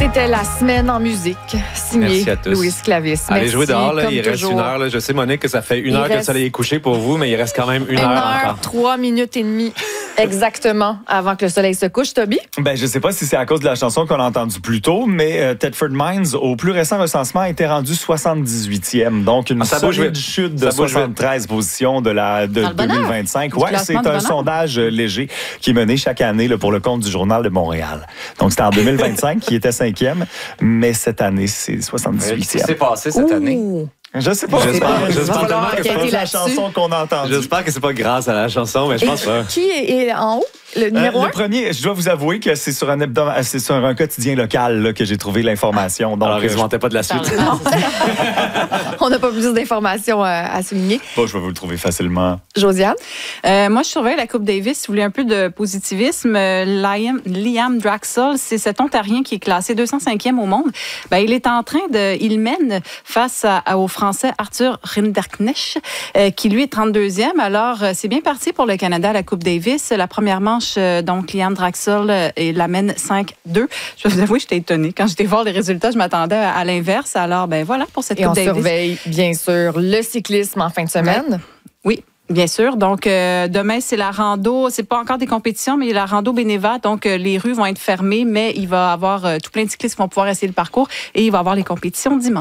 C'était la semaine en musique, signée Louis Clavis. Allez jouer dehors, là, il reste une heure. Là. Je sais, Monique, que ça fait une heure que le soleil est couché pour vous, mais il reste quand même une heure encore. 3 minutes et demie exactement avant que le soleil se couche. Toby? Ben, je sais pas si c'est à cause de la chanson qu'on a entendue plus tôt, mais Thetford Mines, au plus récent recensement, a été rendu 78e. Donc, une solide chute de 73 positions de 2025. Ouais, c'est un sondage léger qui est mené chaque année là, pour le compte du Journal de Montréal. Donc, c'était en 2025 qui était 5e, mais cette année, c'est 78e. Qu'est-ce qui s'est passé cette année? Je sais pas. J'espère tellement que c'est la chanson qu'on a entendue. J'espère que c'est pas grâce à la chanson, mais je pense pas. Qui est en haut? Le numéro 1? Le premier, je dois vous avouer que c'est sur un quotidien local là, que j'ai trouvé l'information. Donc, alors, ils ne mentaient pas de la suite. On n'a pas plus d'informations à souligner. Bon, je vais vous le trouver facilement. Josiane? Moi, je surveille la Coupe Davis. Si vous voulez un peu de positivisme, Liam Draxl, c'est cet Ontarien qui est classé 205e au monde. Ben, il mène face au Français Arthur Rinderknecht, qui lui est 32e. Alors, c'est bien parti pour le Canada à la Coupe Davis. La première manche, donc Liam Draxl l'amène 5-2. Je vais vous avouer, j'étais étonnée. Quand j'étais voir les résultats, je m'attendais à l'inverse. Alors, ben voilà pour cette Coupe Davis. Et on surveille, bien sûr, le cyclisme en fin de semaine. Oui. Bien sûr. Donc, demain, c'est la rando. C'est pas encore des compétitions, mais il y a la rando Beneva. Donc, les rues vont être fermées, mais il va y avoir tout plein de cyclistes qui vont pouvoir essayer le parcours et il va y avoir les compétitions dimanche.